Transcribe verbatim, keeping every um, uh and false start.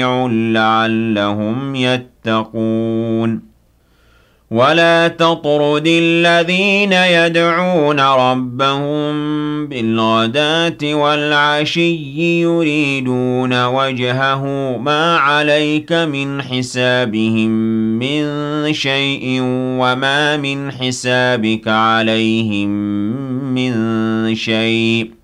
لعلهم يتقون ولا تطرد الذين يدعون ربهم بالغداة والعشي يريدون وجهه ما عليك من حسابهم من شيء وما من حسابك عليهم من شيء